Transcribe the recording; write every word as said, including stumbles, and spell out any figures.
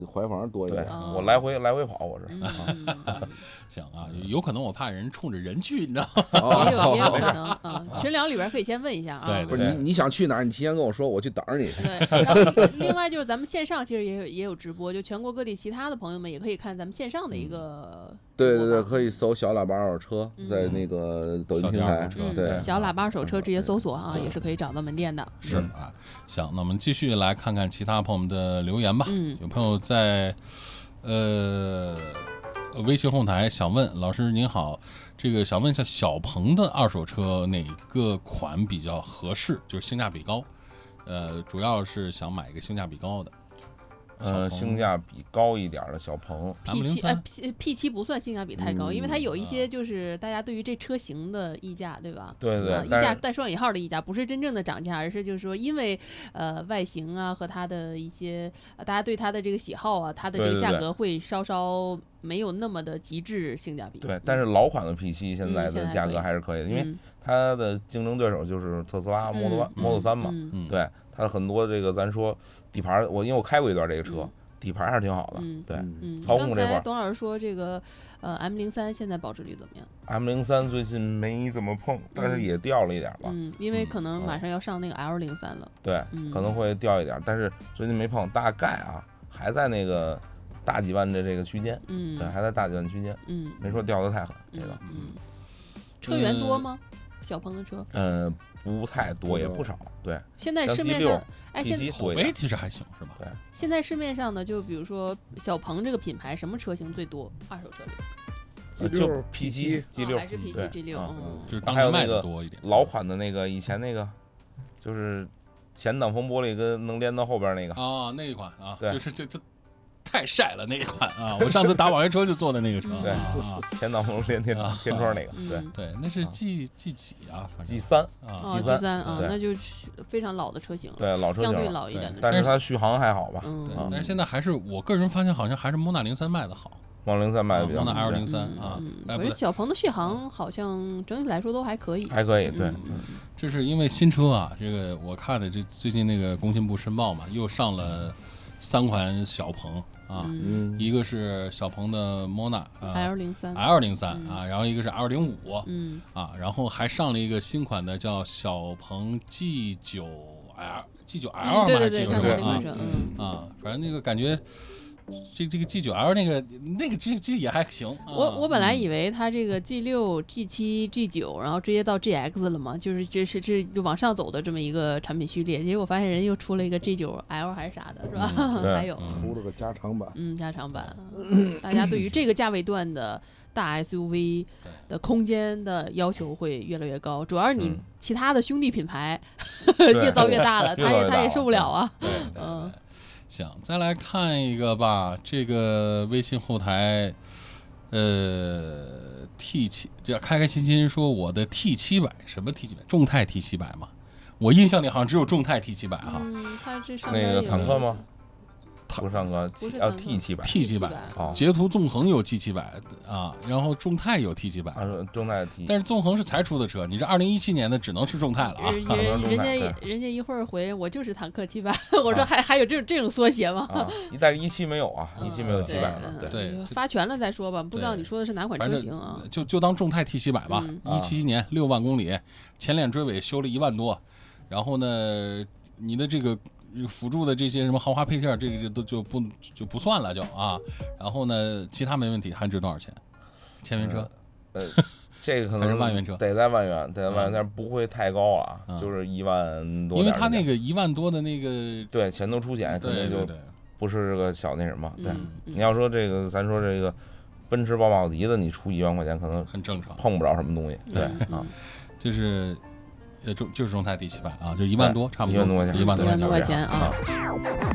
怀房多一点。 哦、我来回来回跑，我是。 嗯啊行啊，有可能我怕人冲着人去，你知道吗？ 哦也有也有可能啊。群聊里边可以先问一下啊。 对， 不是你你想去哪儿，你提前跟我说，我去等着你。 对，然后另外就是咱们线上其实也有也有直播，就全国各地其他的朋友们也可以看咱们线上的一个。 对对对，可以搜小喇叭二手车， 嗯、 在那个抖音平台。 嗯、 对， 小喇叭二手车直接搜索啊，也是可以找到门店的。 是啊，行，那我们继续来看看其他朋友们的留言吧。 嗯， 有朋友在呃微信后台想问老师您好，这个想问一下小鹏的二手车哪个款比较合适，就是性价比高？呃，主要是想买一个性价比高的。 呃，性价比高一点的小鹏 P 七呃 P P 七不算性价比太高， 嗯、 因为它有一些就是大家对于这车型的溢价，对吧？ 对对， 呃、溢价带双引号的溢价，不是真正的涨价，而是就是说因为呃外形啊和它的一些、呃、大家对它的这个喜好啊，它的这个价格会稍稍没有那么的极致性价比。 对，嗯、但是老款的 P 七现在的价格还是可以的， 嗯、 因为它的竞争对手就是特斯拉 Model、嗯、Model 三嘛， 嗯、 对，它很多这个咱说底盘，我因为我开过一段这个车。 嗯底盘还是挺好的， 嗯、 对， 嗯， 操控这块。 董老师说这个，呃 ，M 零三现在保值率怎么样 ？M 零三最近没怎么碰，但是也掉了一点吧。 嗯，因为可能马上要上那个 L 零三了。 对， 嗯、 可能会掉一点，但是最近没碰，大概啊还在那个大几万的这个区间。 嗯， 对，还在大几万区间。 嗯， 没说掉得太狠，这个。 嗯，车源多吗？小鹏的车？ 嗯。不太多，也不少，对。 现在市面上，哎，现在口碑其实还行，是吧？ 对。 现在市面上的，就比如说小鹏这个品牌，什么车型最多？二手车里？ 呃、就 P 七、G 六， 还是 P 七、G 六， 嗯，就是当还有那个多一点。 老款的那个，以前那个，就是前挡风玻璃跟能连到后边那个。 啊，那一款啊， 对， 就是这这。太晒了那一款啊！我上次打网约车就坐的那个车， 对啊， 前挡风连天天窗那个，对对，那是 G G 几啊 ？G 三啊 ，G 三啊，那就是非常老的车型了， 对，老车型， 相对老一点的， 但是它续航还好吧？ 嗯， 但是现在还是我个人发现，好像还是莫纳零三卖的好， 莫纳零三卖的比较好， 莫纳 L 零三啊， 我觉得小鹏的续航好像整体来说都还可以， 还可以，对， 这是因为新车啊，这个我看的这最近那个工信部申报嘛，又上了三款小鹏。啊， 嗯、 一个是小鹏的 Mona、呃、 L 零三 L 零三啊，然后一个是 L 零五， 嗯啊，然后还上了一个新款的叫小鹏 G 九 L G 九 L 嘛， 对对对， 还是 G 九 L 啊、 嗯、啊，反正那个感觉。这这个 G 九 L 那个那个这这也还行。啊、 我我本来以为它这个 G 六、G 七、G 九，然后直接到 G X 了嘛，就是这是这就往上走的这么一个产品序列。结果发现人又出了一个 G 九 L 还是啥的，是吧？ 嗯、 还有出了个加长版， 嗯，加长版。大家对于这个价位段的大 S U V 的空间的要求会越来越高，主要是你其他的兄弟品牌、嗯、越造越大了，他也他也受不了啊。 对，嗯。行，再来看一个吧。这个微信后台，呃 ，T 七，这开开心心说我的 T 七百，什么 T 七百？众泰 T 七百嘛？我印象里好像只有众泰 T 七百哈。 嗯，它这上那个坦克吗？ 不是上个 T 啊 T 七百 T 七百，捷途纵横有 T 七百啊，然后众泰有 T 七百， 啊，众泰 T， 但是纵横是才出的车，你这二零一七年的只能是众泰了啊。 人人家人家一会儿回我就是坦克七百，我说还还有这这种缩写吗？ 啊，但是一期没有啊，一期没有七百了，对对， 发全了再说吧，不知道你说的是哪款车型啊？ 就就当众泰 T 七百吧，一七年六万公里，前脸追尾修了一万多，然后呢，你的这个。辅助的这些什么豪华配件，这个就都就不就不算了，就啊，然后呢，其他没问题，还值多少钱？千元车， 呃，这个可能是万元车， 得在万元，得在万元，但是不会太高啊，就是一万多。 因为它那个一万多的那个， 对，前头出险肯定就不是个小那什么。对， 你要说这个，咱说这个奔驰、宝马、奥迪的，你出一万块钱可能很正常， 碰不着什么东西。对啊， 就是。呃，就就是众泰 T 七百啊，就一万多，差不多一万多块钱， 一万多块钱啊。